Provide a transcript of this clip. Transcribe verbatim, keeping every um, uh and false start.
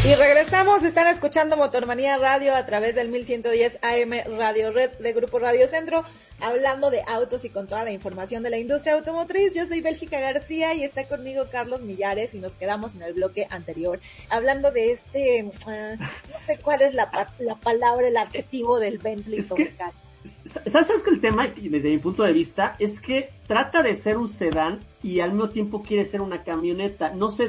Y regresamos, están escuchando Motormanía Radio a través del mil ciento diez A M Radio Red de Grupo Radio Centro, hablando de autos y con toda la información de la industria automotriz. Yo soy Bélgica García y está conmigo Carlos Millares y nos quedamos en el bloque anterior hablando de este, uh, no sé cuál es la, la palabra, el adjetivo del Bentley Supercar. ¿Sabes, ¿Sabes que el tema, desde mi punto de vista, es que trata de ser un sedán y al mismo tiempo quiere ser una camioneta? No se,